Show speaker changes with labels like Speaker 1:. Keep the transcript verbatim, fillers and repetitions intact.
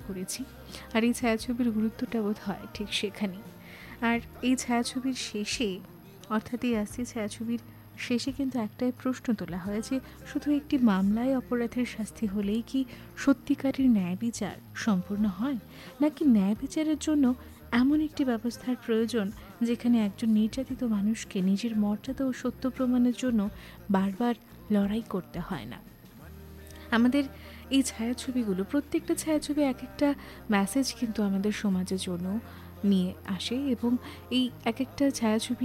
Speaker 1: করেছি। আর এই ছায়াছবির গুরুত্বটা বোধ হয় ঠিক সেখানেই। আর এই ছায়াছবির শেষে, অর্থাৎ এই আস্তি ছায়াছবির শেষে কিন্তু একটাই প্রশ্ন তোলা হয় যে শুধু একটি মামলায় অপরাধের শাস্তি হলেই কি সত্যিকারের ন্যায় বিচার সম্পূর্ণ হয়, নাকি ন্যায় বিচারের জন্য এমন একটি ব্যবস্থার প্রয়োজন যেখানে একজন নির্যাতিত মানুষকে নিজের মর্যাদা ও সত্য প্রমাণের জন্য বারবার লড়াই করতে হয় না। আমাদের এই ছায়াছবিগুলো, প্রত্যেকটা ছায়াছবি এক একটা মেসেজ কিন্তু আমাদের সমাজের জন্য নিয়ে আসে, এবং এই এক একটা ছায়াছবি